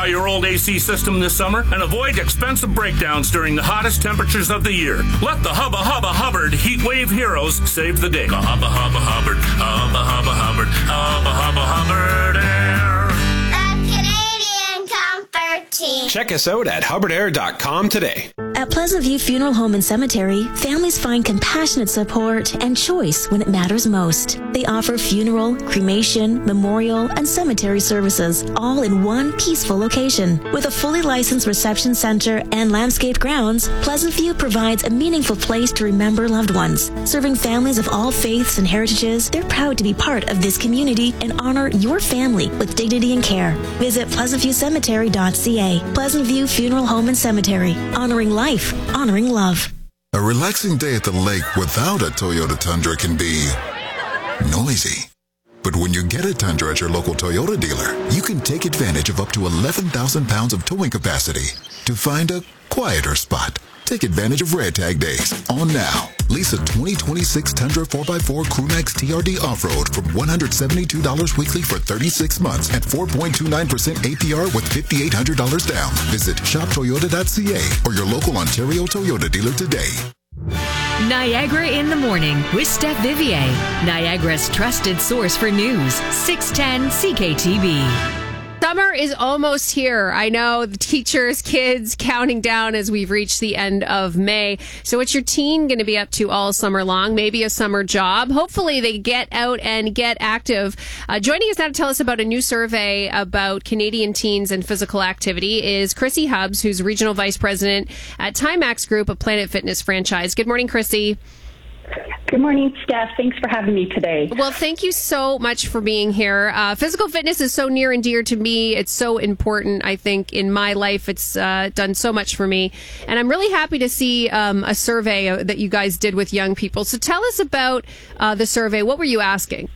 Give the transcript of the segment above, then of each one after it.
Try your old AC system this summer and avoid expensive breakdowns during the hottest temperatures of the year. Let the Hubba Hubba Hubbard Heat Wave Heroes save the day. Hubba Hubba Hubbard, Hubba Hubba Hubbard, Hubba Hubba Hubbard Air. The Canadian Comfort Team. Check us out at hubbardair.com today. At Pleasant View Funeral Home and Cemetery, families find compassionate support and choice when it matters most. They offer funeral, cremation, memorial, and cemetery services, all in one peaceful location. With a fully licensed reception center and landscaped grounds, Pleasant View provides a meaningful place to remember loved ones. Serving families of all faiths and heritages, they're proud to be part of this community and honor your family with dignity and care. Visit pleasantviewcemetery.ca. Pleasant View Funeral Home and Cemetery, honoring life, honoring love. A relaxing day at the lake without a Toyota Tundra can be noisy. But when you get a Tundra at your local Toyota dealer, you can take advantage of up to 11,000 pounds of towing capacity to find a quieter spot. Take advantage of Red Tag Days on now. Lease a 2026 Tundra 4x4 Crewmax TRD Off-Road for $172 weekly for 36 months at 4.29% APR with $5,800 down. Visit shoptoyota.ca or your local Ontario Toyota dealer today. Niagara in the Morning with Steph Vivier, Niagara's trusted source for news, 610 CKTB. Summer is almost here. I know, the teachers, kids counting down as we've reached the end of May. So what's your teen going to be up to all summer long? Maybe a summer job. Hopefully they get out and get active. Joining us now to tell us about a new survey about Canadian teens and physical activity is Chrissy Hubbs, who's Regional Vice President at Timax Group, a Planet Fitness franchise. Good morning, Chrissy. Good morning, Steph. Thanks for having me today. Well, thank you so much for being here. Physical fitness is so near and dear to me. It's so important, I think, in my life. It's done so much for me. And I'm really happy to see a survey that you guys did with young people. So tell us about the survey. What were you asking?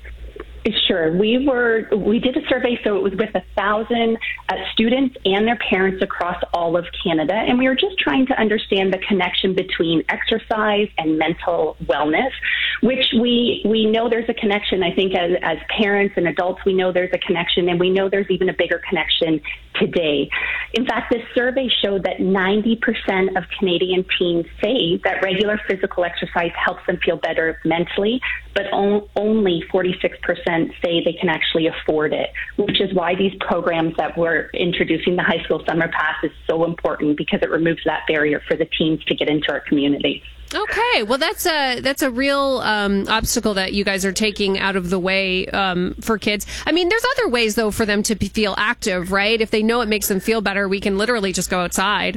Sure. We did a survey, so it was with 1,000 students and their parents across all of Canada, and we were just trying to understand the connection between exercise and mental wellness, which we know there's a connection. I think as parents and adults, we know there's a connection, and we know there's even a bigger connection today. In fact, this survey showed that 90% of Canadian teens say that regular physical exercise helps them feel better mentally, but only 46% say they can actually afford it, which is why these programs that we're introducing, the High School Summer Pass, is so important, because it removes that barrier for the teens to get into our community. Okay, well, that's a real obstacle that you guys are taking out of the way for kids. I mean, there's other ways, though, for them to feel active, right? If they know it makes them feel better, we can literally just go outside.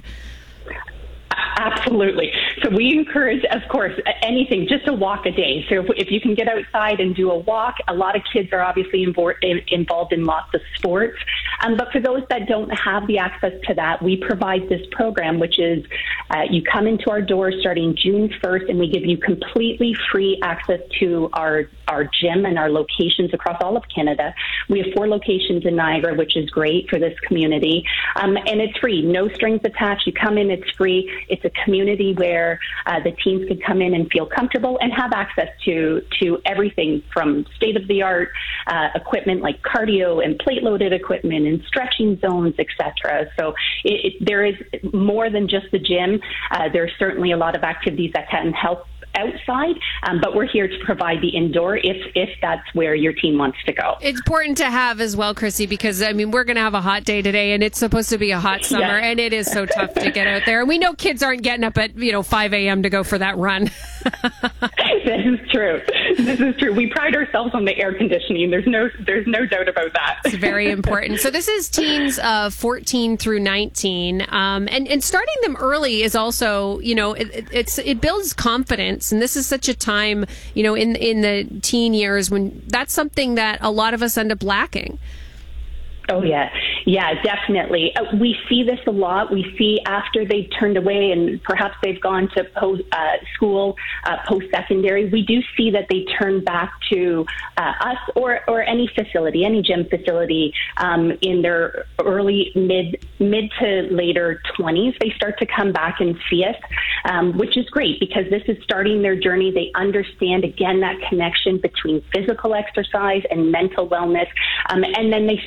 Absolutely. So we encourage, of course, anything, just a walk a day. So if you can get outside and do a walk, a lot of kids are obviously involved in lots of sports. But for those that don't have the access to that, we provide this program, which is you come into our doors starting June 1st, and we give you completely free access to our gym and our locations across all of Canada. We have 4 locations in Niagara, which is great for this community. And it's free, no strings attached. You come in, it's free. It's a community where the teens can come in and feel comfortable and have access to everything from state-of-the-art equipment like cardio and plate-loaded equipment and stretching zones, etc. So there is more than just the gym. There's certainly a lot of activities that can help outside, but we're here to provide the indoor if that's where your teen wants to go. It's important to have as well, Chrissy, because I mean, we're going to have a hot day today, and it's supposed to be a hot summer, and it is so tough to get out there. And we know kids aren't getting up at 5 a.m. to go for that run. This is true. This is true. We pride ourselves on the air conditioning. There's no doubt about that. It's very important. So this is teens 14 through 19, and starting them early is also, it builds confidence. And this is such a time, in the teen years when that's something that a lot of us end up lacking. Oh, yeah. Yeah, definitely. We see this a lot. We see after they've turned away and perhaps they've gone to school, post-secondary, we do see that they turn back to us or any facility, any gym facility in their early, mid to later 20s. They start to come back and see us, which is great because this is starting their journey. They understand, again, that connection between physical exercise and mental wellness, and then they start to feel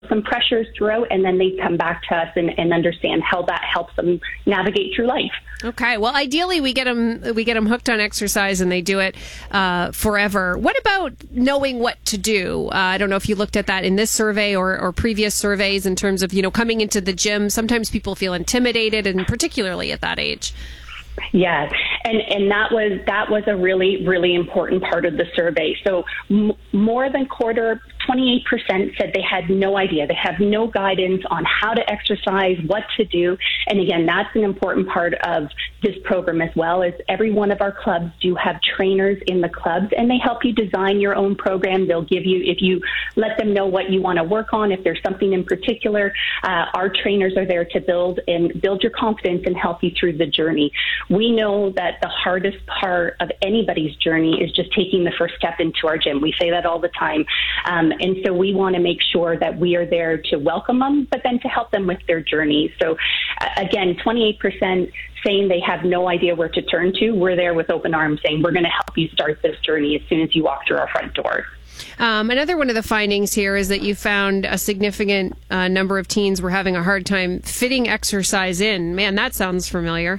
some pressures throughout, and then they come back to us and understand how that helps them navigate through life. Okay. Well, ideally, we get them hooked on exercise, and they do it forever. What about knowing what to do? I don't know if you looked at that in this survey or previous surveys in terms of, coming into the gym. Sometimes people feel intimidated, and particularly at that age. Yes, and that was a really, really important part of the survey. So more than quarter, 28% said they had no idea. They have no guidance on how to exercise, what to do. And again, that's an important part of this program as well, is every one of our clubs do have trainers in the clubs, and they help you design your own program. They'll give you, if you let them know what you want to work on, if there's something in particular, our trainers are there to build your confidence and help you through the journey. We know that the hardest part of anybody's journey is just taking the first step into our gym. We say that all the time. And so we want to make sure that we are there to welcome them, but then to help them with their journey. So again, 28% saying they have no idea where to turn to. We're there with open arms saying we're going to help you start this journey as soon as you walk through our front door. Another one of the findings here is that you found a significant number of teens were having a hard time fitting exercise in. Man, that sounds familiar.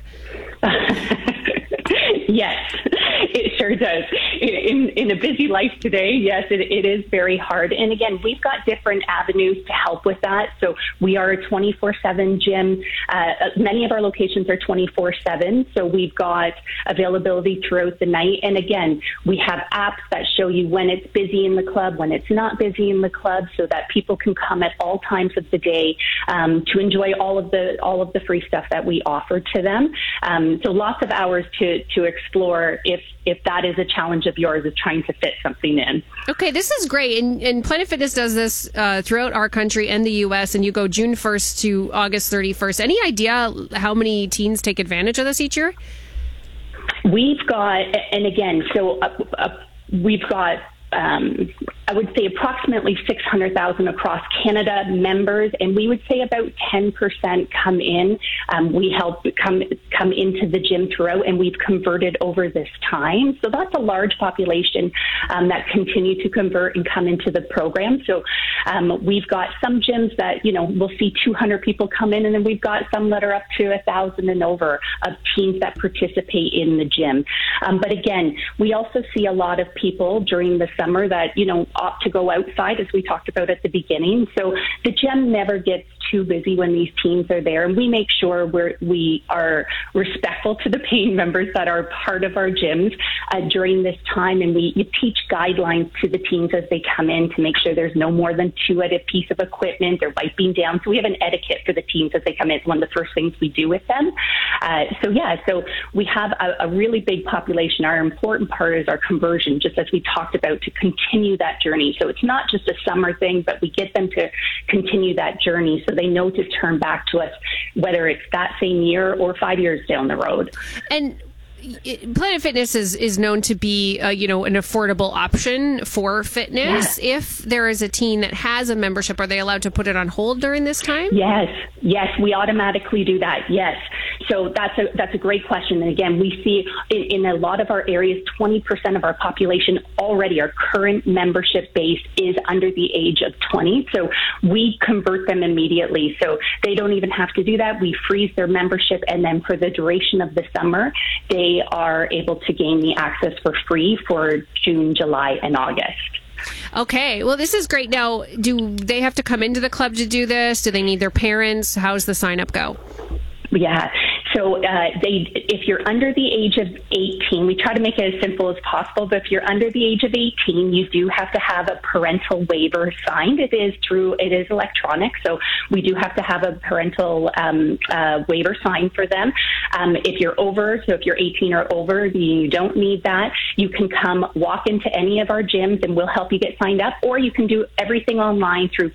Yes, it sure does. In a busy life today, yes, it is very hard. And again, we've got different avenues to help with that. So we are a 24/7 gym. Many of our locations are 24/7. So we've got availability throughout the night. And again, we have apps that show you when it's busy in the club, when it's not busy in the club, so that people can come at all times of the day to enjoy all of the free stuff that we offer to them. So lots of hours to explore if that is a challenge of yours, is trying to fit something in. Okay, this is great. And Planet Fitness does this throughout our country and the U.S., and you go June 1st to August 31st. Any idea how many teens take advantage of this each year? We've got, and again, so we've got, I would say approximately 600,000 across Canada members, and we would say about 10% come in. We help come into the gym throughout, and we've converted over this time. So that's a large population that continue to convert and come into the program. So we've got some gyms that, we'll see 200 people come in, and then we've got some that are up to 1,000 and over of teens that participate in the gym. But again, we also see a lot of people during the summer that, opt to go outside, as we talked about at the beginning. So the gym never gets too busy when these teens are there, and we make sure we are respectful to the paying members that are part of our gyms during this time, and we teach guidelines to the teens as they come in to make sure there's no more than 2 at a piece of equipment or wiping down. So we have an etiquette for the teens as they come in. It's one of the first things we do with them. So we have a really big population. Our important part is our conversion, just as we talked about, to continue that journey. So it's not just a summer thing, but we get them to continue that journey so they know to turn back to us, whether it's that same year or 5 years down the road. And Planet Fitness is known to be, an affordable option for fitness. Yeah. If there is a teen that has a membership, are they allowed to put it on hold during this time? Yes, we automatically do that. Yes. So that's a great question. And again, we see in a lot of our areas, 20% of our population already, our current membership base is under the age of 20. So we convert them immediately. So they don't even have to do that. We freeze their membership, and then for the duration of the summer, they are able to gain the access for free for June, July, and August. Okay. Well, this is great. Now, do they have to come into the club to do this? Do they need their parents? How's the sign up go? Yeah. So if you're under the age of 18, we try to make it as simple as possible, but if you're under the age of 18, you do have to have a parental waiver signed. It is electronic, so we do have to have a parental waiver signed for them. If you're over, so if you're 18 or over, you don't need that. You can come walk into any of our gyms and we'll help you get signed up, or you can do everything online through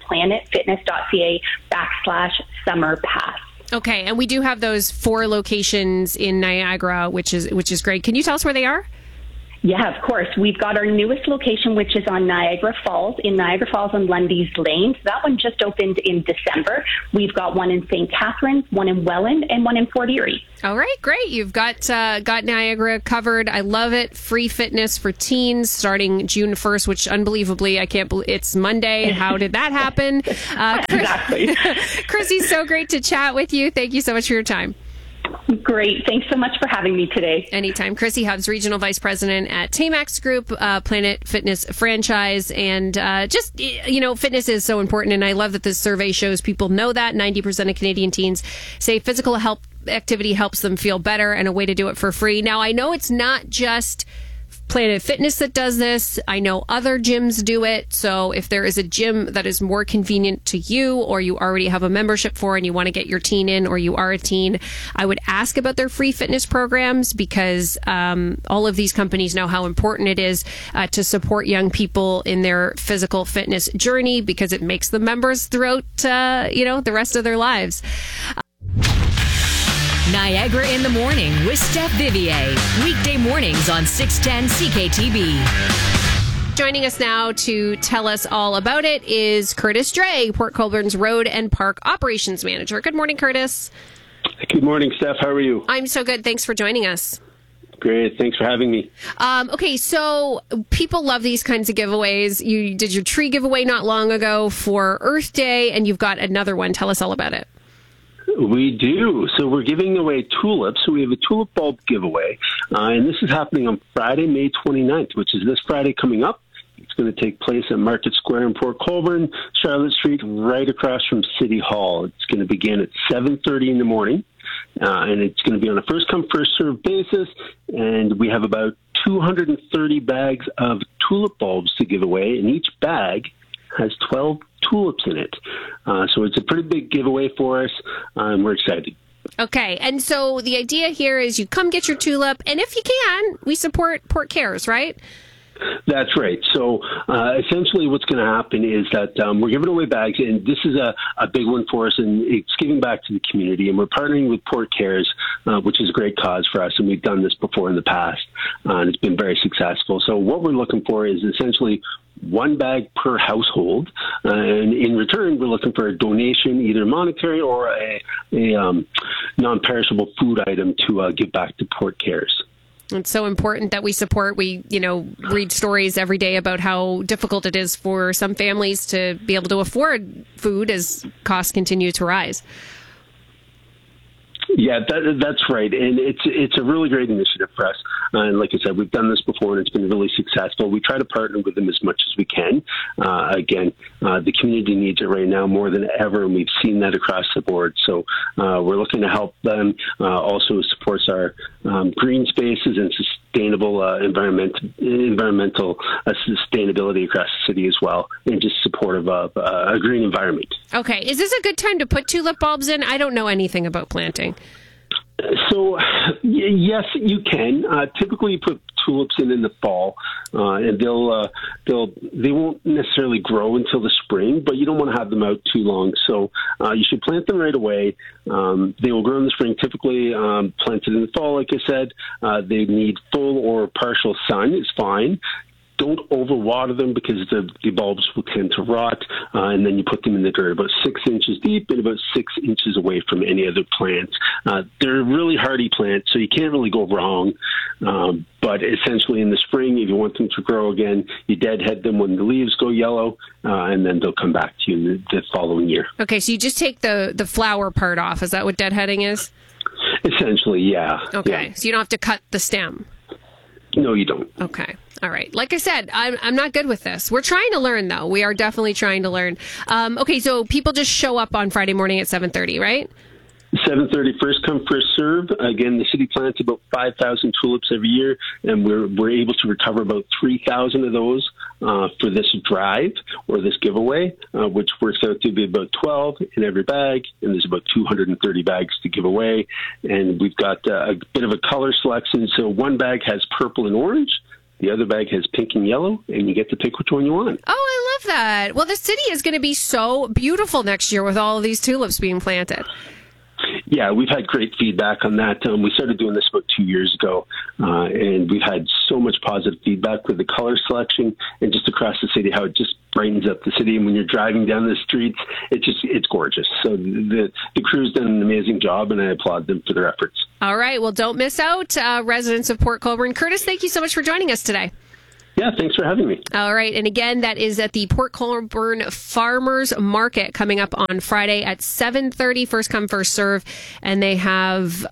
planetfitness.ca/summer pass. Okay, and we do have those 4 locations in Niagara, which is great. Can you tell us where they are? Yeah, of course. We've got our newest location, which is on Niagara Falls on Lundy's Lane. So that one just opened in December. We've got one in St. Catharines, one in Welland, and one in Fort Erie. All right, great. You've got Niagara covered. I love it. Free fitness for teens starting June 1st, which unbelievably, I can't believe it's Monday. How did that happen? Exactly. Chrissy, so great to chat with you. Thank you so much for your time. Great. Thanks so much for having me today. Anytime. Chrissy Hubbs, Regional Vice President at Tamax Group, Planet Fitness franchise. And fitness is so important. And I love that this survey shows people know that 90% of Canadian teens say physical activity helps them feel better, and a way to do it for free. Now, I know it's not just Planet Fitness that does this. I know other gyms do it. So if there is a gym that is more convenient to you, or you already have a membership for and you want to get your teen in, or you are a teen, I would ask about their free fitness programs, because all of these companies know how important it is to support young people in their physical fitness journey, because it makes them members throughout the rest of their lives. Niagara in the Morning with Steph Vivier. Weekday mornings on 610 CKTB. Joining us now to tell us all about it is Curtis Dray, Port Colborne's Road and Park Operations Manager. Good morning, Curtis. Good morning, Steph. How are you? I'm so good. Thanks for joining us. Great. Thanks for having me. Okay, so people love these kinds of giveaways. You did your tree giveaway not long ago for Earth Day, and you've got another one. Tell us all about it. We do. So we're giving away tulips. So we have a tulip bulb giveaway. And this is happening on Friday, May 29th, which is this Friday coming up. It's going to take place at Market Square in Port Colborne, Charlotte Street, right across from City Hall. It's going to begin at 7:30 in the morning. And it's going to be on a first-come, first-served basis. And we have about 230 bags of tulip bulbs to give away. And each bag has 12 tulips in it. So it's a pretty big giveaway for us, and we're excited. Okay, and so the idea here is you come get your tulip, and if you can, we support Port Cares, right? That's right. So essentially what's going to happen is that we're giving away bags, and this is a big one for us, and it's giving back to the community. And we're partnering with Port Cares, which is a great cause for us, and we've done this before in the past, and it's been very successful. So what we're looking for is essentially one bag per household, and in return, we're looking for a donation, either monetary or a non-perishable food item to give back to Port Cares. It's so important that we support. We, read stories every day about how difficult it is for some families to be able to afford food as costs continue to rise. Yeah, that's right. And it's a really great initiative for us. And like I said, we've done this before, and it's been really successful. We try to partner with them as much as we can. The community needs it right now more than ever, and we've seen that across the board. So we're looking to help them. Also supports our green spaces and sustainable environmental sustainability across the city as well, and just supportive of a green environment. Okay. Is this a good time to put tulip bulbs in? I don't know anything about planting. So, yes, you can. Typically, you put tulips in the fall, and they won't necessarily grow until the spring, but you don't want to have them out too long. So you should plant them right away. They will grow in the spring. Typically, planted in the fall, like I said, they need full or partial sun. It's fine. Don't overwater them, because the bulbs will tend to rot, and then you put them in the dirt about 6 inches deep and about 6 inches away from any other plants. They're really hardy plants, so you can't really go wrong. But essentially in the spring, if you want them to grow again, you deadhead them when the leaves go yellow, and then they'll come back to you the following year. Okay, so you just take the flower part off. Is that what deadheading is? Essentially, yeah. Okay, yeah. So you don't have to cut the stem? No, you don't. Okay. All right. Like I said, I'm not good with this. We're trying to learn, though. We are definitely trying to learn. Okay, so people just show up on Friday morning at 7:30, right? 7:30, first come, first serve. Again, the city plants about 5,000 tulips every year, and we're able to recover about 3,000 of those for this drive or this giveaway, which works out to be about 12 in every bag, and there's about 230 bags to give away. And we've got a bit of a color selection, so one bag has purple and orange, the other bag has pink and yellow, and you get to pick which one you want. Oh, I love that. Well, the city is going to be so beautiful next year with all of these tulips being planted. Yeah, we've had great feedback on that. We started doing this about 2 years ago, and we've had so much positive feedback with the color selection and just across the city, how it just brightens up the city. And when you're driving down the streets, it's gorgeous. So the crew's done an amazing job, and I applaud them for their efforts. All right. Well, don't miss out, residents of Port Colborne. Curtis, thank you so much for joining us today. Yeah, thanks for having me. All right. And again, that is at the Port Colborne Farmers Market coming up on Friday at 7:30. First come, first serve. And they have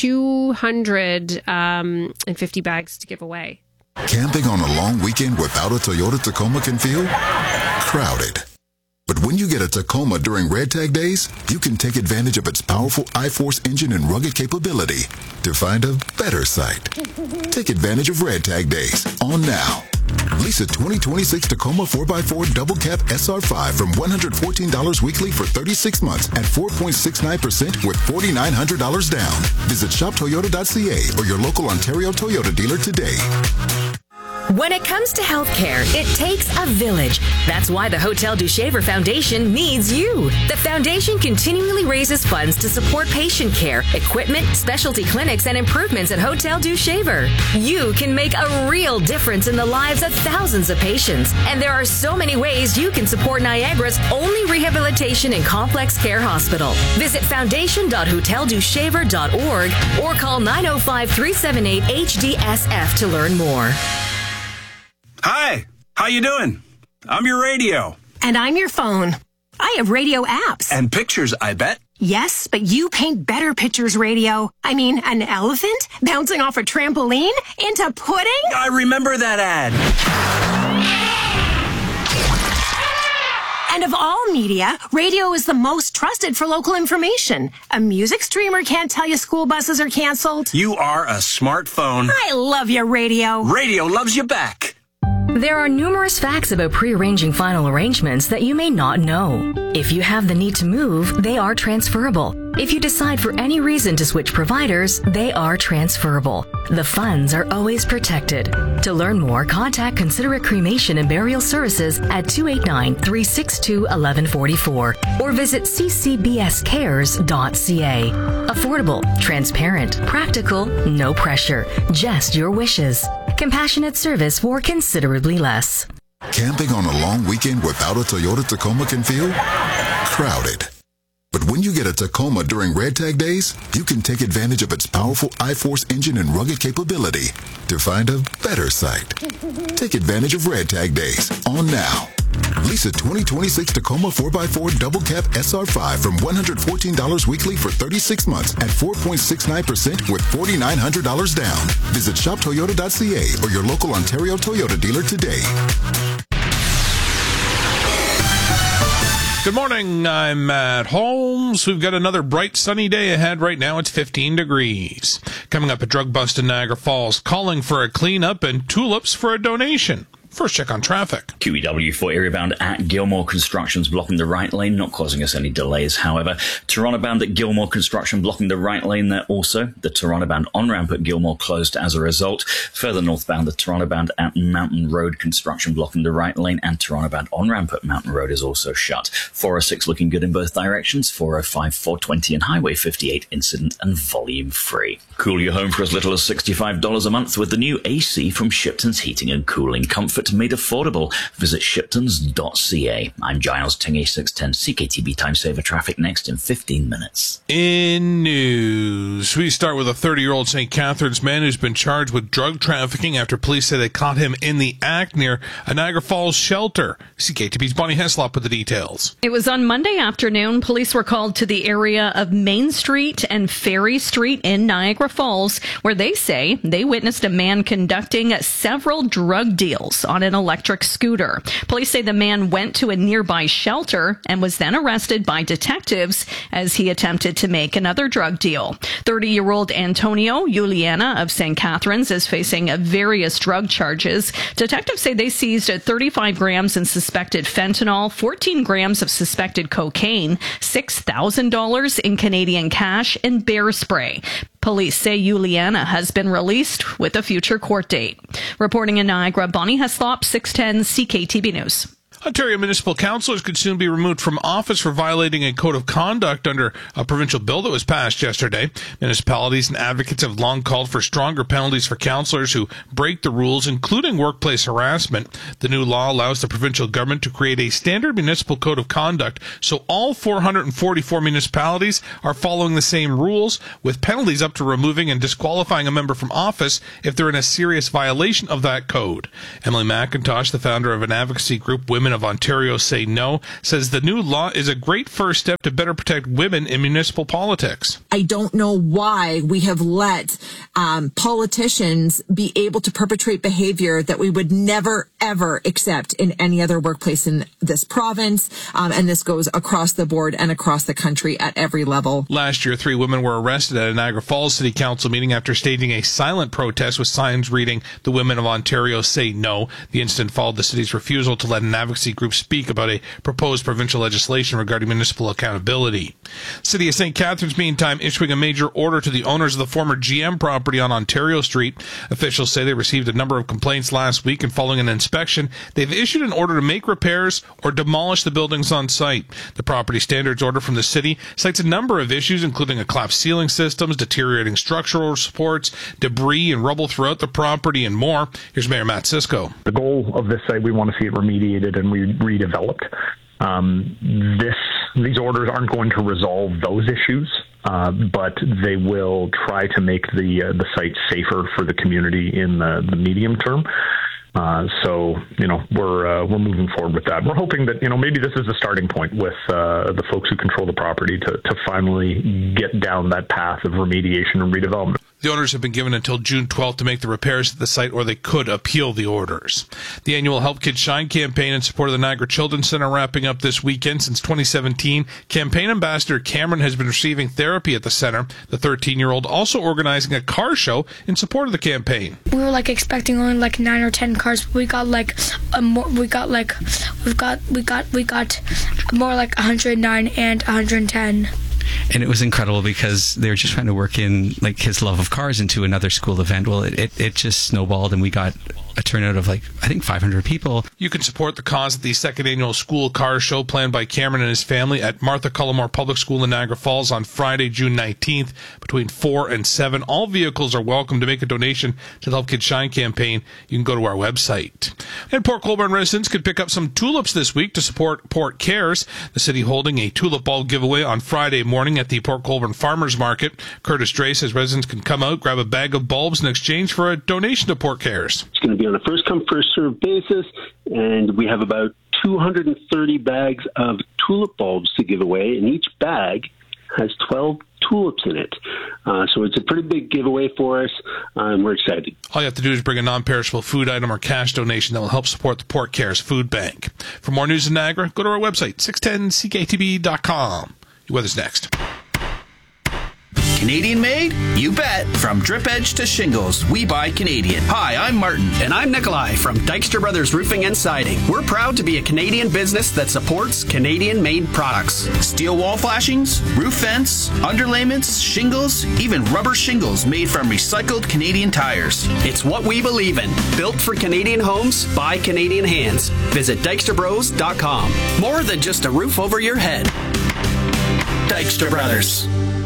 250 bags to give away. Camping on a long weekend without a Toyota Tacoma can feel crowded. But when you get a Tacoma during Red Tag Days, you can take advantage of its powerful I-Force engine and rugged capability to find a better site. Take advantage of Red Tag Days on now. Lease a 2026 Tacoma 4x4 Double Cab SR5 from $114 weekly for 36 months at 4.69% with $4,900 down. Visit shoptoyota.ca or your local Ontario Toyota dealer today. When it comes to healthcare, it takes a village. That's why the Hotel du Shaver Foundation needs you. The foundation continually raises funds to support patient care, equipment, specialty clinics, and improvements at Hotel du Shaver. You can make a real difference in the lives of thousands of patients. And there are so many ways you can support Niagara's only rehabilitation and complex care hospital. Visit foundation.hoteldushaver.org or call 905-378-HDSF to learn more. Hi, how you doing? I'm your radio. And I'm your phone. I have radio apps. And pictures, I bet. Yes, but you paint better pictures, radio. I mean, an elephant bouncing off a trampoline into pudding? I remember that ad. And of all media, radio is the most trusted for local information. A music streamer can't tell you school buses are canceled. You are a smartphone. I love you, radio. Radio loves you back. There are numerous facts about pre-arranging final arrangements that you may not know. If you have the need to move, they are transferable. If you decide for any reason to switch providers, they are transferable. The funds are always protected. To learn more, contact Considerate Cremation and Burial Services at 289-362-1144 or visit ccbscares.ca. Affordable, transparent, practical, no pressure, just your wishes. Compassionate service for considerably less. Camping on a long weekend without a Toyota Tacoma can feel crowded. But when you get a Tacoma during Red Tag Days, you can take advantage of its powerful I-Force engine and rugged capability to find a better site. Take advantage of Red Tag Days on now. Lease a 2026 Tacoma 4x4 Double Cab SR5 from $114 weekly for 36 months at 4.69% with $4,900 down. Visit shoptoyota.ca or your local Ontario Toyota dealer today. Good morning, I'm Matt Holmes. We've got another bright sunny day ahead. Right now it's 15 degrees. Coming up, a drug bust in Niagara Falls, calling for a cleanup and tulips for a donation. First check on traffic. QEW for area bound at Gilmore Construction's blocking the right lane, not causing us any delays. However, Toronto bound at Gilmore Construction blocking the right lane there also. The Toronto bound on-ramp at Gilmore closed as a result. Further northbound, the Toronto bound at Mountain Road Construction blocking the right lane, and Toronto bound on-ramp at Mountain Road is also shut. 406 looking good in both directions. 405, 420 and Highway 58 incident and volume free. Cool your home for as little as $65 a month with the new AC from Shipton's Heating and Cooling. Comfort made affordable. Visit shiptons.ca. I'm Giles Tingy, 610 CKTB Time Saver traffic next in 15 minutes. In news, we start with a 30-year-old St. Catharines man who's been charged with drug trafficking after police say they caught him in the act near a Niagara Falls shelter. CKTB's Bonnie Heslop with the details. It was on Monday afternoon. Police were called to the area of Main Street and Ferry Street in Niagara Falls, where they say they witnessed a man conducting several drug deals on an electric scooter. Police say the man went to a nearby shelter and was then arrested by detectives as he attempted to make another drug deal. 30-year-old Antonio Juliana of St. Catharines is facing various drug charges. Detectives say they seized 35 grams in suspected fentanyl, 14 grams of suspected cocaine, $6,000 in Canadian cash, and bear spray. Police say Juliana has been released with a future court date. Reporting in Niagara, Bonnie Heslop, 610 CKTB News. Ontario municipal councillors could soon be removed from office for violating a code of conduct under a provincial bill that was passed yesterday. Municipalities and advocates have long called for stronger penalties for councillors who break the rules, including workplace harassment. The new law allows the provincial government to create a standard municipal code of conduct, so all 444 municipalities are following the same rules, with penalties up to removing and disqualifying a member from office if they're in a serious violation of that code. Emily McIntosh, the founder of an advocacy group, Women of Ontario Say No, says the new law is a great first step to better protect women in municipal politics. I don't know why we have let politicians be able to perpetrate behavior that we would never, ever accept in any other workplace in this province. And this goes across the board and across the country at every level. Last year, 3 women were arrested at a Niagara Falls City Council meeting after staging a silent protest with signs reading, "The Women of Ontario Say No." The incident followed the city's refusal to let an advocacy group speak about a proposed provincial legislation regarding municipal accountability. City of St. Catharines, meantime, issuing a major order to the owners of the former GM property on Ontario Street. Officials say they received a number of complaints last week, and following an inspection, they've issued an order to make repairs or demolish the buildings on site. The property standards order from the city cites a number of issues, including a collapsed ceiling systems, deteriorating structural supports, debris and rubble throughout the property, and more. Here's Mayor Matt Cisco. The goal of this site, we want to see it remediated and redeveloped. These orders aren't going to resolve those issues, but they will try to make the site safer for the community in the medium term. So, we're moving forward with that. We're hoping that, maybe this is the starting point with the folks who control the property to finally get down that path of remediation and redevelopment. The owners have been given until June 12th to make the repairs at the site, or they could appeal the orders. The annual Help Kids Shine campaign in support of the Niagara Children's Center wrapping up this weekend. Since 2017, campaign ambassador Cameron has been receiving therapy at the center. The 13-year-old also organizing a car show in support of the campaign. We were expecting only 9 or 10 cars, but we got more like 109 and 110. And it was incredible because they were just trying to work in his love of cars into another school event. Well, it just snowballed, and we got a turnout of 500 people. You can support the cause at the second annual school car show planned by Cameron and his family at Martha Cullimore Public School in Niagara Falls on Friday, June 19th, between 4 and 7. All vehicles are welcome to make a donation to the Help Kids Shine campaign. You can go to our website. And Port Colborne residents could pick up some tulips this week to support Port Cares. The city holding a tulip bulb giveaway on Friday morning at the Port Colborne Farmers Market. Curtis Dray says residents can come out, grab a bag of bulbs in exchange for a donation to Port Cares. It's going to be on a first-come, first-served basis, and we have about 230 bags of tulip bulbs to give away, and each bag has 12 tulips in it. So it's a pretty big giveaway for us, and we're excited. All you have to do is bring a non-perishable food item or cash donation that will help support the Port Cares Food Bank. For more news in Niagara, go to our website, 610cktb.com. Your weather's next. Canadian made? You bet. From drip edge to shingles, we buy Canadian. Hi, I'm Martin. And I'm Nikolai from Dykstra Brothers Roofing and Siding. We're proud to be a Canadian business that supports Canadian-made products. Steel wall flashings, roof vents, underlayments, shingles, even rubber shingles made from recycled Canadian tires. It's what we believe in. Built for Canadian homes by Canadian hands. Visit DykstraBros.com. More than just a roof over your head. Dykstra Brothers.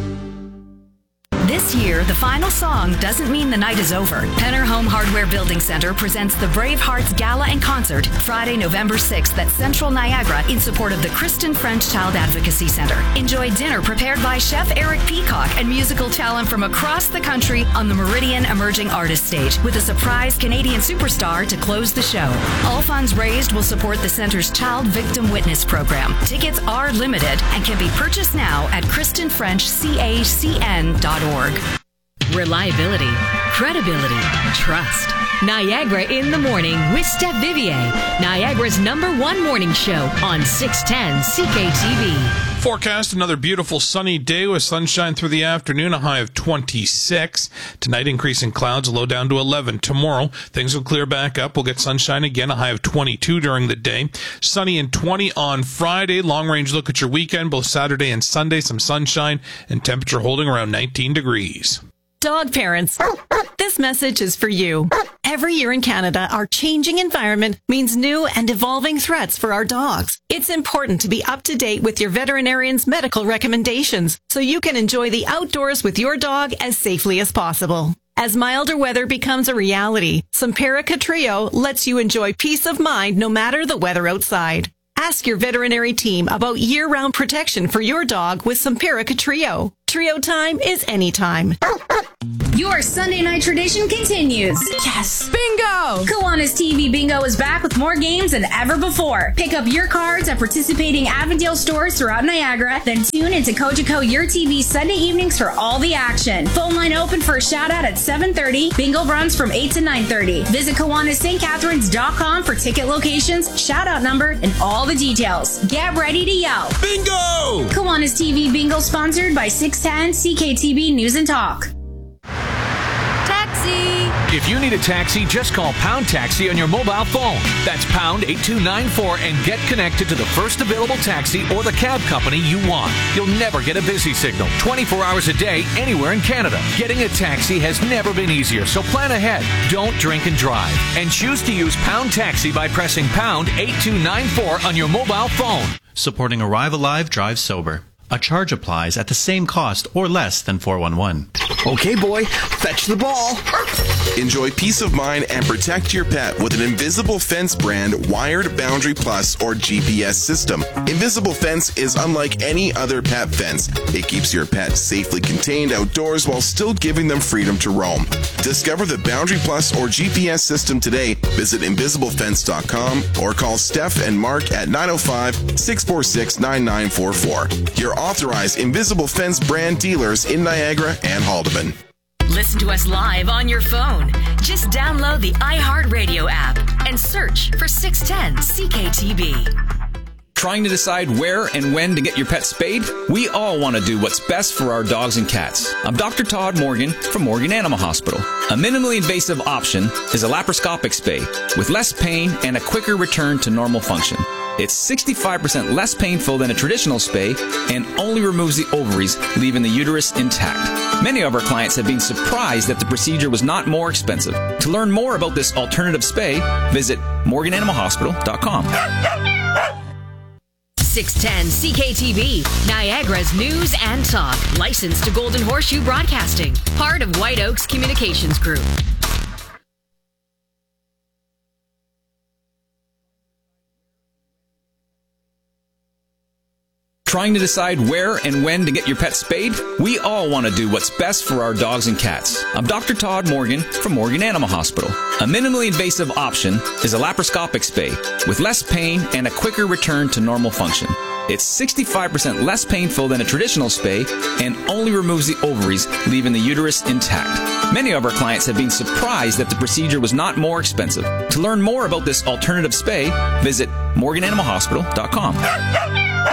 This year, the final song doesn't mean the night is over. Penner Home Hardware Building Center presents the Brave Hearts Gala and Concert Friday, November 6th at Central Niagara in support of the Kristen French Child Advocacy Center. Enjoy dinner prepared by Chef Eric Peacock and musical talent from across the country on the Meridian Emerging Artist Stage with a surprise Canadian superstar to close the show. All funds raised will support the center's Child Victim Witness program. Tickets are limited and can be purchased now at KristenFrenchCACN.org. Reliability, credibility, trust. Niagara in the Morning with Steph Vivier, Niagara's #1 morning show on 610 CKTV. Forecast, another beautiful sunny day with sunshine through the afternoon, a high of 26. Tonight, increasing clouds, a low down to 11. Tomorrow, things will clear back up. We'll get sunshine again, a high of 22 during the day. Sunny and 20 on Friday. Long-range look at your weekend, both Saturday and Sunday. Some sunshine and temperature holding around 19 degrees. Dog parents, this message is for you. Every year in Canada, our changing environment means new and evolving threats for our dogs. It's important to be up to date with your veterinarian's medical recommendations so you can enjoy the outdoors with your dog as safely as possible. As milder weather becomes a reality, Simparica Trio lets you enjoy peace of mind no matter the weather outside. Ask your veterinary team about year-round protection for your dog with Simparica Trio. Trio time is anytime. Your Sunday night tradition continues. Yes! Bingo! Kiwanis TV Bingo is back with more games than ever before. Pick up your cards at participating Avondale stores throughout Niagara, then tune into Cogeco Your TV Sunday evenings for all the action. Phone line open for a shout-out at 7:30. Bingo runs from 8 to 9:30. Visit KiwanisSt.Catharines.com for ticket locations, shout-out number, and all the details. Get ready to yell. Bingo! Kiwanis TV Bingo sponsored by 610 CKTB News and Talk. If you need a taxi, just call Pound Taxi on your mobile phone. That's pound 8294 and get connected to the first available taxi or the cab company you want. You'll never get a busy signal 24 hours a day anywhere in Canada. Getting a taxi has never been easier, so plan ahead. Don't drink and drive. And choose to use Pound Taxi by pressing pound 8294 on your mobile phone. Supporting Arrive Alive, Drive Sober. A charge applies at the same cost or less than 411. Okay, boy, fetch the ball. Enjoy peace of mind and protect your pet with an Invisible Fence brand wired Boundary Plus or GPS system. Invisible Fence is unlike any other pet fence. It keeps your pet safely contained outdoors while still giving them freedom to roam. Discover the Boundary Plus or GPS system today. Visit invisiblefence.com or call Steph and Mark at 905-646-9944. Your authorized Invisible Fence brand dealers in Niagara and Haldeman. Listen to us live on your phone. Just download the iHeartRadio app and search for 610 CKTB. Trying to decide where and when to get your pet spayed? We all want to do what's best for our dogs and cats. I'm Dr. Todd Morgan from Morgan Animal Hospital. A minimally invasive option is a laparoscopic spay with less pain and a quicker return to normal function. It's 65% less painful than a traditional spay and only removes the ovaries, leaving the uterus intact. Many of our clients have been surprised that the procedure was not more expensive. To learn more about this alternative spay, visit morgananimalhospital.com. 610 CKTB, Niagara's news and talk. Licensed to Golden Horseshoe Broadcasting. Part of White Oaks Communications Group. Trying to decide where and when to get your pet spayed? We all want to do what's best for our dogs and cats. I'm Dr. Todd Morgan from Morgan Animal Hospital. A minimally invasive option is a laparoscopic spay with less pain and a quicker return to normal function. It's 65% less painful than a traditional spay and only removes the ovaries, leaving the uterus intact. Many of our clients have been surprised that the procedure was not more expensive. To learn more about this alternative spay, visit morgananimalhospital.com.